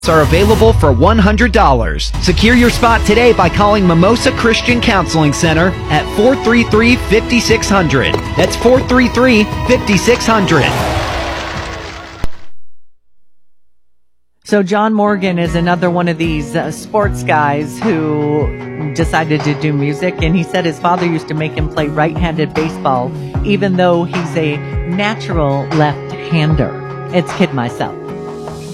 are available for $100. Secure your spot today by calling Mimosa Christian Counseling Center at 433-5600. That's 433-5600. So John Morgan is another one of these sports guys who decided to do music, and he said his father used to make him play right-handed baseball, even though he's a natural left-hander. It's Kid Myself.